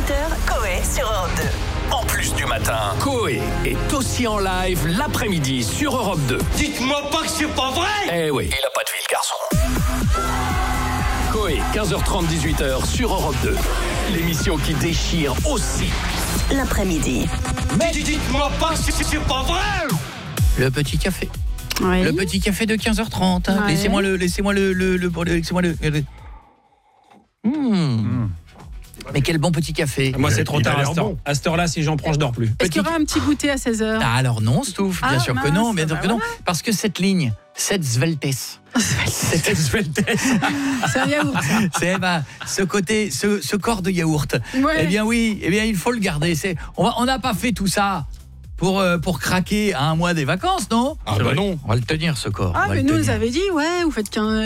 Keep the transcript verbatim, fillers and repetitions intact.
dix-huit heures, Coé sur Europe deux. En plus du matin, Coé est aussi en live l'après-midi sur Europe deux. Dites-moi pas que c'est pas vrai. Eh oui, il a pas de vie, le garçon. Coé, quinze heures trente, dix-huit heures sur Europe deux. L'émission qui déchire aussi L'après-midi. Mais dites-moi pas que c'est, c'est pas vrai. Le petit café. Oui. Le petit café de quinze heures trente. Hein. Ouais. Laissez-moi le laissez-moi le le, le, le laissez-moi le, le... Mmh. Mmh. Mais quel bon petit café. Moi, c'est trop Il a tard à l'air cette heure. bon. À cette heure-là, si j'en prends, je dors plus. Est-ce qu'il y aura un petit goûter à seize heures? Ah, alors non, Stouff, bien Ah, sûr que mince, non, bien sûr bah que non, voilà. parce que cette ligne, cette sveltesse, C'est C'est un yaourt. ça. c'est bah, ce côté, ce, ce corps de yaourt. Ouais. Eh bien oui, eh bien il faut le garder. C'est, on va, on n'a pas fait tout ça pour euh, pour craquer à un mois des vacances, non? Ah bah non. On va le tenir ce corps. Ah, on va mais le nous, on tenir. nous avait dit, ouais, vous faites qu'un